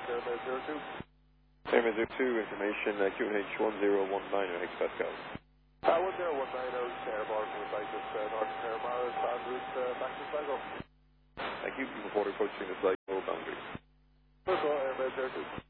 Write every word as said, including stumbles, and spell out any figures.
Airman zero two. Airman zero two, information uh, Q N H one zero one nine, X Pascal. Uh, one zero one nine out, airborne from the site of uh, North Paramara, en route uh, back to Sligo. Thank you. Before approaching the Sligo boundary. Sligo, Airman zero two.